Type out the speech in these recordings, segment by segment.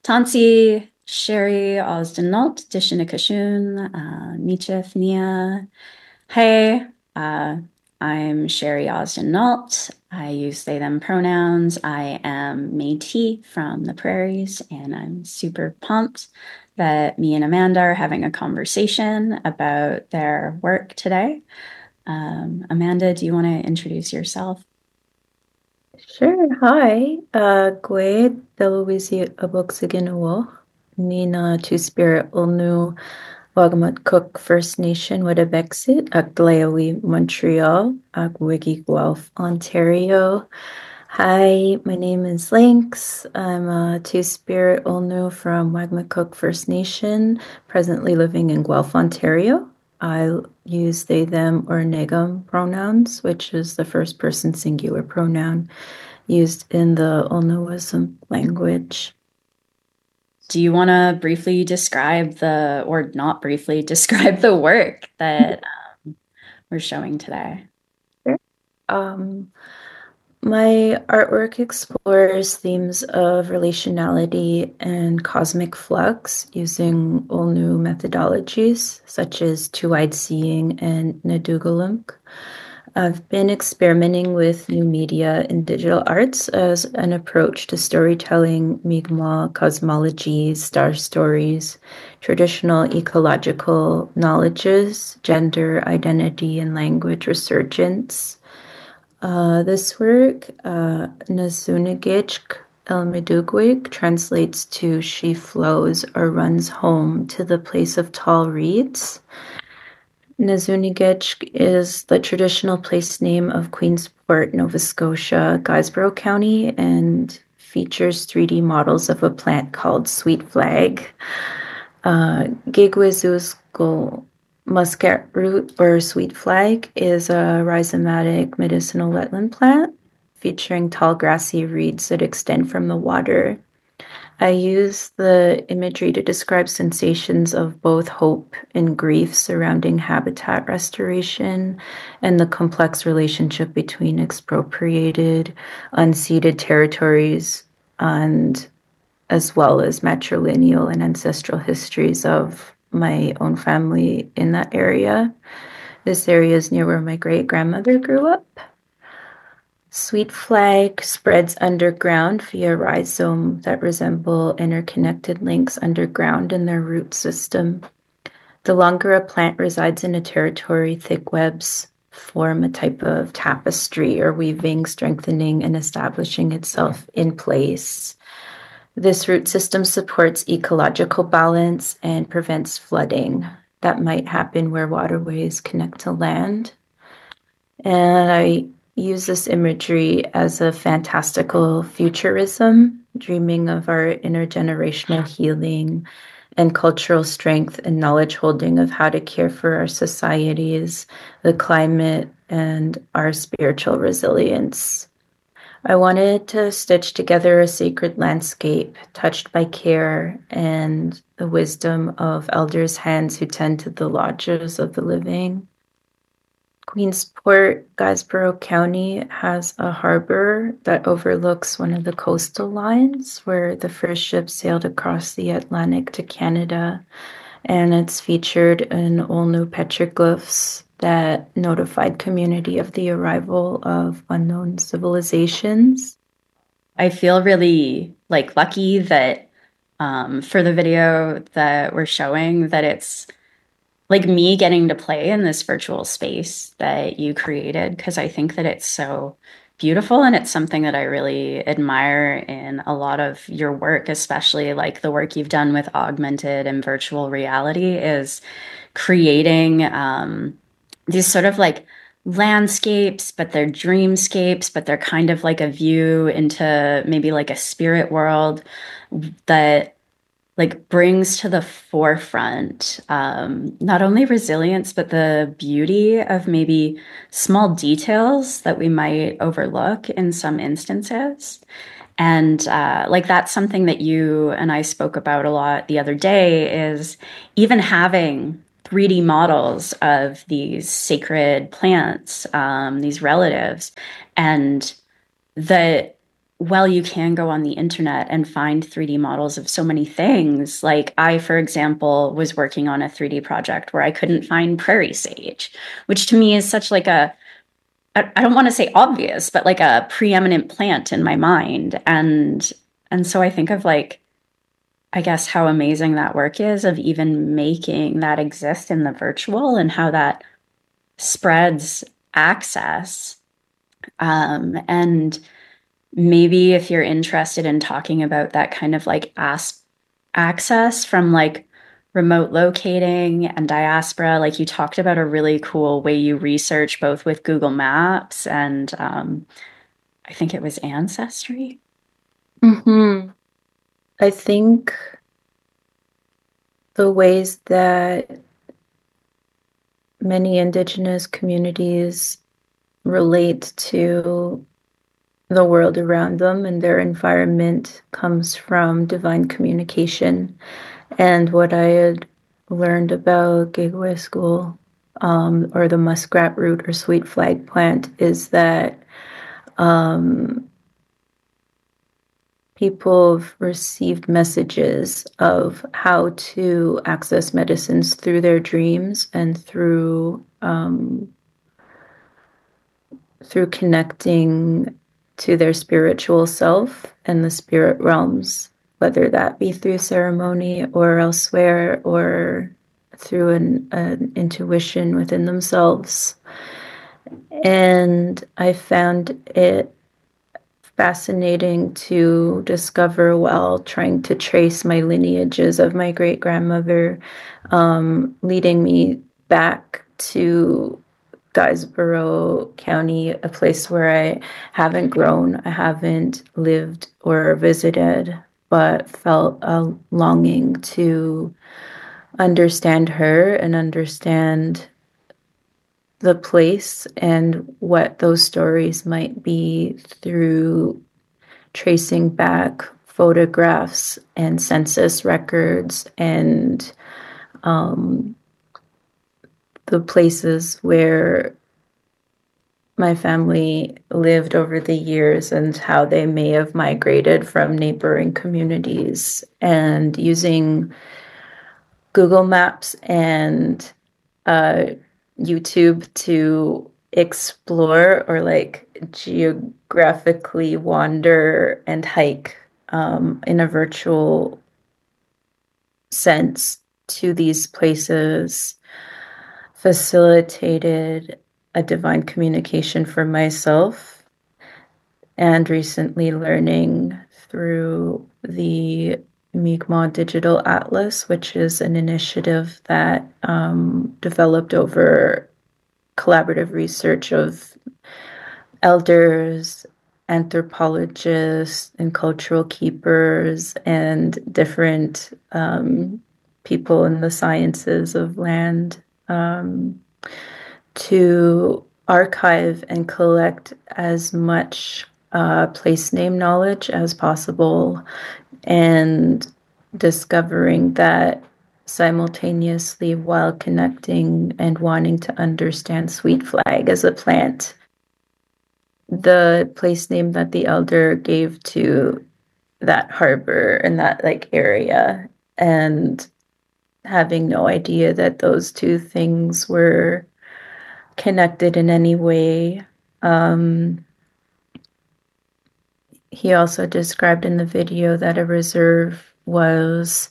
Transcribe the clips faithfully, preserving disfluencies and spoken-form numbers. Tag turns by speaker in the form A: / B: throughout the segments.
A: Tansi, Sherry, Osdenalt, Dishinikashun, uh, Michif, Nia. Hey, uh, I'm Sherry Osdenalt. I use they, them pronouns. I am Métis from the prairies, and I'm super pumped that me and Amanda are having a conversation about their work today. Um, Amanda, do you want to introduce yourself?
B: Sure. Hi. Uh, Gwe Delawisi Aboksiginawo. Nina Two Spirit Ulnu Wagamat Cook First Nation Wedabexit Aglayawi Montreal Agwigi Guelph Ontario. Hi, my name is Lynx. I'm a Two Spirit Ulnu from Wagmatcook First Nation, presently living in Guelph, Ontario. I use they, them, or negum pronouns, which is the first person singular pronoun used in the Ulnuism language.
A: Do you want to briefly describe the, or not briefly, describe the work that um, we're showing today?
B: Sure. Um, my artwork explores themes of relationality and cosmic flux using Ulnu methodologies such as two-eyed seeing and Nadugalunk. I've been experimenting with new media and digital arts as an approach to storytelling, Mi'kmaq cosmology, star stories, traditional ecological knowledges, gender identity, and language resurgence. Uh, this work, uh, Nazunagitch El translates to she flows or runs home to the place of tall reeds. Nazunigetch is the traditional place name of Queensport, Nova Scotia, Guysborough County, and features three D models of a plant called sweet flag. Uh, Gigwizuzgul muscat root or sweet flag is a rhizomatic medicinal wetland plant featuring tall grassy reeds that extend from the water. I use the imagery to describe sensations of both hope and grief surrounding habitat restoration and the complex relationship between expropriated, unceded territories and as well as matrilineal and ancestral histories of my own family in that area. This area is near where my great grandmother grew up. Sweet flag spreads underground via rhizome that resemble interconnected links underground in their root system. The longer a plant resides in a territory, thick webs form a type of tapestry or weaving, strengthening and establishing itself in place. This root system supports ecological balance and prevents flooding that might happen where waterways connect to land. And I use this imagery as a fantastical futurism, dreaming of our intergenerational healing and cultural strength and knowledge holding of how to care for our societies, the climate, and our spiritual resilience. I wanted to stitch together a sacred landscape touched by care and the wisdom of elders' hands who tend to the lodges of the living. Queensport, Guysborough County has a harbor that overlooks one of the coastal lines where the first ship sailed across the Atlantic to Canada, and it's featured in Olnu petroglyphs that notified community of the arrival of unknown civilizations.
A: I feel really like lucky that um, for the video that we're showing that it's like me getting to play in this virtual space that you created because I think that it's so beautiful and it's something that I really admire in a lot of your work, especially like the work you've done with augmented and virtual reality is creating um, these sort of like landscapes, but they're dreamscapes, but they're kind of like a view into maybe like a spirit world that like brings to the forefront um, not only resilience, but the beauty of maybe small details that we might overlook in some instances. And uh, like that's something that you and I spoke about a lot the other day is even having three D models of these sacred plants, um, these relatives, and the well, you can go on the internet and find three D models of so many things. Like I, for example, was working on a three D project where I couldn't find prairie sage, which to me is such like a, I I don't want to say obvious, but like a preeminent plant in my mind. And and so I think of like, I guess how amazing that work is of even making that exist in the virtual and how that spreads access. Um, and maybe if you're interested in talking about that kind of like as- access from like remote locating and diaspora, like you talked about a really cool way you research both with Google Maps and um, I think it was Ancestry.
B: Mm-hmm. I think the ways that many Indigenous communities relate to the world around them and their environment comes from divine communication. And what I had learned about Gigwe school, um, or the muskrat root or sweet flag plant, is that um, people have received messages of how to access medicines through their dreams and through um, through connecting to their spiritual self and the spirit realms, whether that be through ceremony or elsewhere or through an, an intuition within themselves. And I found it fascinating to discover while trying to trace my lineages of my great grandmother, um, leading me back to Guysborough County, a place where I haven't grown, I haven't lived or visited, but felt a longing to understand her and understand the place and what those stories might be through tracing back photographs and census records and um, the places where my family lived over the years and how they may have migrated from neighboring communities, and using Google Maps and uh, YouTube to explore or like geographically wander and hike um, in a virtual sense to these places facilitated a divine communication for myself, and recently learning through the Mi'kmaq Digital Atlas, which is an initiative that um, developed over collaborative research of elders, anthropologists, and cultural keepers, and different um, people in the sciences of land, um, to archive and collect as much uh, place name knowledge as possible, and discovering that simultaneously while connecting and wanting to understand sweet flag as a plant, the place name that the elder gave to that harbor and that like area, and having no idea that those two things were connected in any way. Um, he also described in the video that a reserve was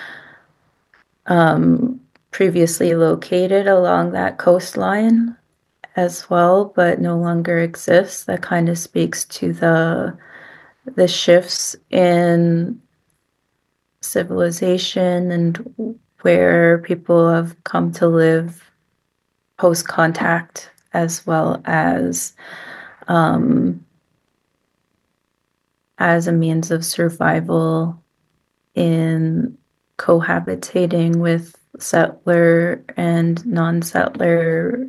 B: um, previously located along that coastline as well, but no longer exists. That kind of speaks to the the shifts in civilization and where people have come to live post contact, as well as um, as a means of survival in cohabitating with settler and non-settler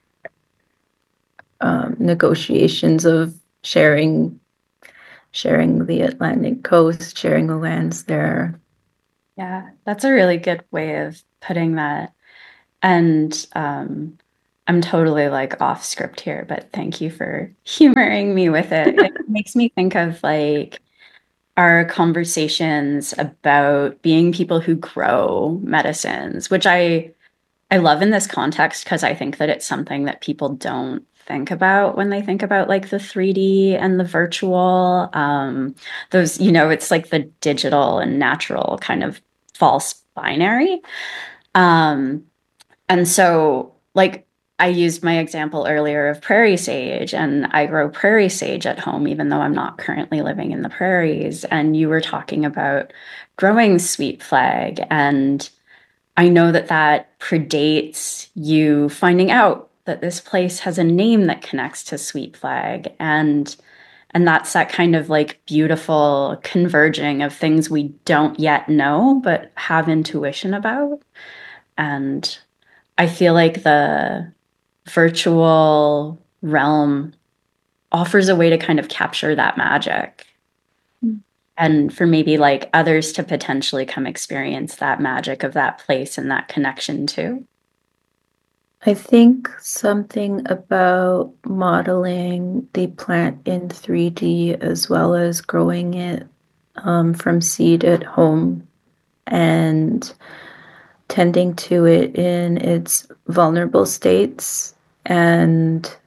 B: um, negotiations of sharing sharing the Atlantic coast, sharing the lands there.
A: Yeah, that's a really good way of putting that. And um, I'm totally like off script here, but thank you for humoring me with it. It makes me think of like our conversations about being people who grow medicines, which I I love in this context because I think that it's something that people don't think about when they think about like the three D and the virtual. Um, those, you know, it's like the digital and natural kind of false binary. Um, and so, like, I used my example earlier of prairie sage, and I grow prairie sage at home, even though I'm not currently living in the prairies. And you were talking about growing sweet flag. And I know that that predates you finding out that this place has a name that connects to sweet flag. And and that's that kind of like beautiful converging of things we don't yet know, but have intuition about. And I feel like the virtual realm offers a way to kind of capture that magic.
B: Mm.
A: And for maybe like others to potentially come experience that magic of that place and that connection too.
B: I think something about modeling the plant in three D as well as growing it um, from seed at home and tending to it in its vulnerable states and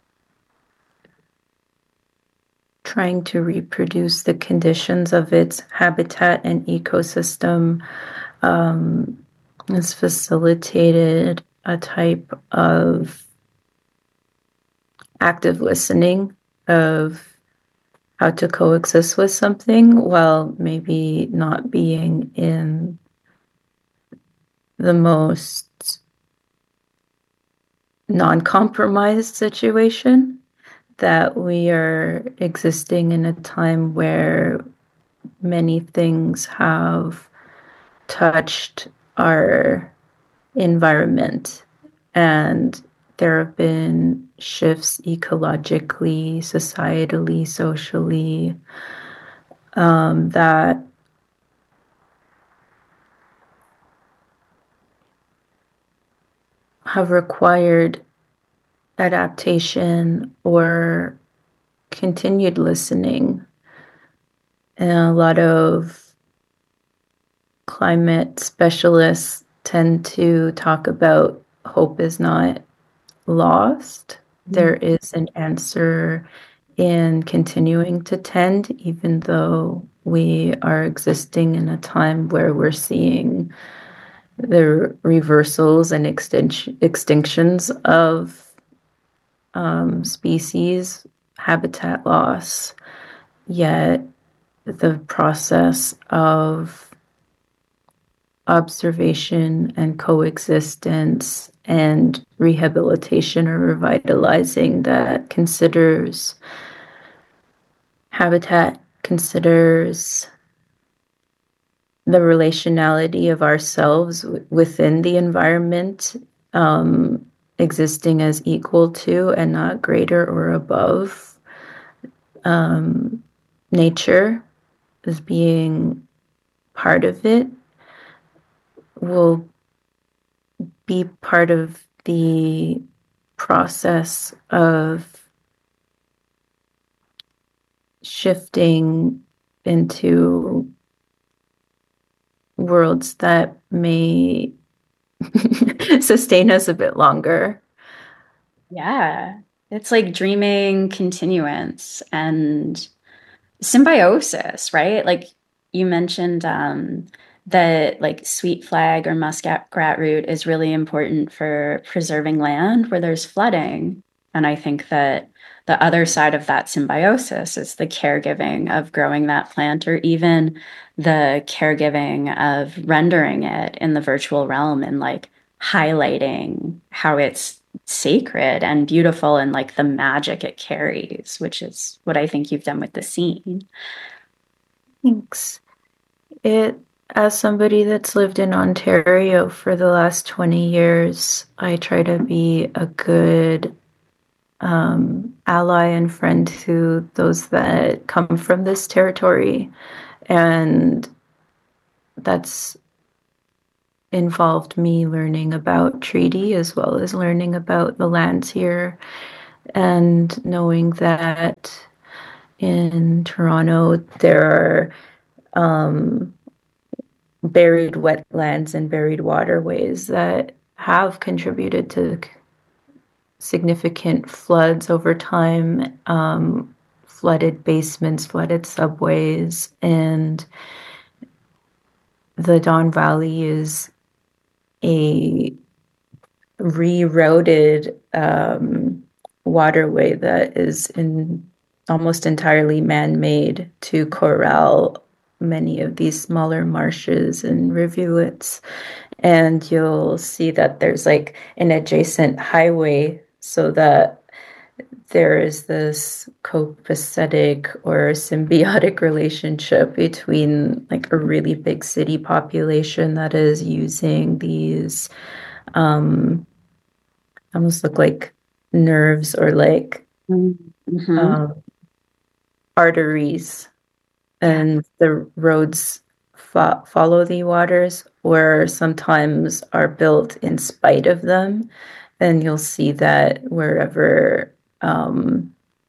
B: trying to reproduce the conditions of its habitat and ecosystem um, has facilitated a type of active listening of how to coexist with something while maybe not being in the most non-compromised situation, that we are existing in a time where many things have touched our environment and there have been shifts ecologically, societally, socially, um, that have required adaptation or continued listening. And a lot of climate specialists tend to talk about hope is not lost. There is an answer in continuing to tend, even though we are existing in a time where we're seeing the reversals and extinction, extinctions of um, species, habitat loss, yet the process of observation and coexistence and rehabilitation or revitalizing that considers habitat, considers the relationality of ourselves w- within the environment, um, existing as equal to and not greater or above um, nature, as being part of it, will be part of the process of shifting into worlds that may sustain us a bit longer.
A: Yeah. It's like dreaming continuance and symbiosis, right? Like you mentioned um, that like sweet flag or muskrat root is really important for preserving land where there's flooding. And I think that the other side of that symbiosis is the caregiving of growing that plant or even the caregiving of rendering it in the virtual realm and like highlighting how it's sacred and beautiful and like the magic it carries, which is what I think you've done with the scene.
B: Thanks. It, as somebody that's lived in Ontario for the last twenty years, I try to be a good um, ally and friend to those that come from this territory. And that's involved me learning about treaty as well as learning about the lands here and knowing that in Toronto there are um, buried wetlands and buried waterways that have contributed to significant floods over time, um, flooded basements, flooded subways, and the Don Valley is a rerouted um, waterway that is in almost entirely man-made to corral many of these smaller marshes and rivulets. And you'll see that there's like an adjacent highway so that there is this copacetic or symbiotic relationship between like a really big city population that is using these um, almost look like nerves or like
A: Mm-hmm.
B: um, arteries, and the roads fo- follow the waters, or sometimes are built in spite of them. And you'll see that wherever um,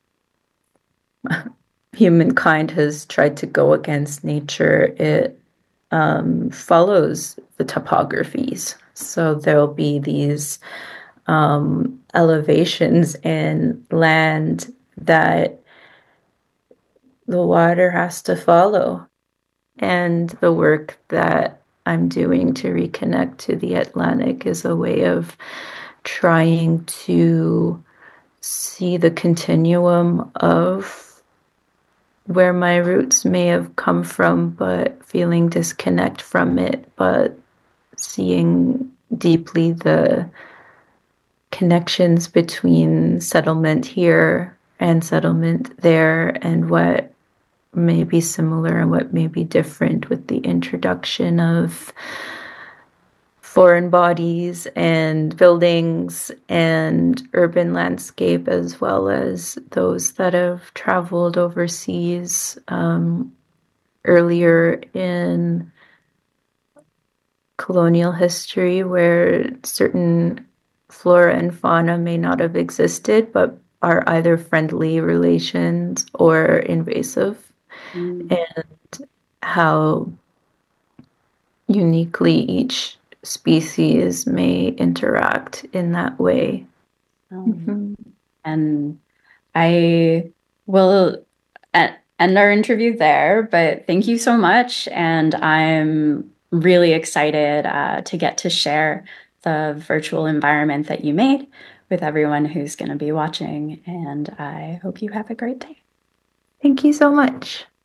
B: humankind has tried to go against nature, it um, follows the topographies. So there'll be these um, elevations in land that the water has to follow. And the work that I'm doing to reconnect to the Atlantic is a way of trying to see the continuum of where my roots may have come from, but feeling disconnect from it, but seeing deeply the connections between settlement here and settlement there, and what may be similar and what may be different with the introduction of foreign bodies and buildings and urban landscape, as well as those that have traveled overseas um, earlier in colonial history, where certain flora and fauna may not have existed, but are either friendly relations or invasive,
A: Mm.
B: and how uniquely each species may interact in that way.
A: Um,
B: Mm-hmm.
A: and I will e- end our interview there, but thank you so much. And I'm really excited uh, to get to share the virtual environment that you made with everyone who's going to be watching. And I hope you have a great day.
B: Thank you so much.